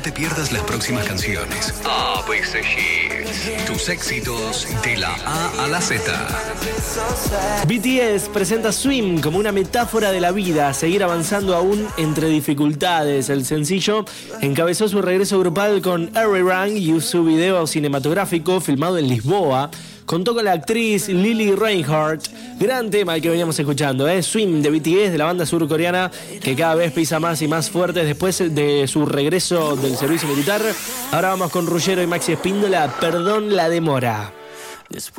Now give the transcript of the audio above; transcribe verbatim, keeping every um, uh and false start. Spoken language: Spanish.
No te pierdas las próximas canciones. A B C Hits. Tus éxitos de la A a la Z. B T S presenta Swim como una metáfora de la vida, seguir avanzando aún entre dificultades. El sencillo encabezó su regreso grupal con Harry Rang y su video cinematográfico filmado en Lisboa. Contó con la actriz Lily Reinhardt. Gran tema el que veníamos escuchando, ¿eh? Swim de B T S, de la banda surcoreana que cada vez pisa más y más fuerte después de su regreso del servicio militar. Ahora vamos con Ruggiero y Maxi Espíndola, Perdón la demora. Después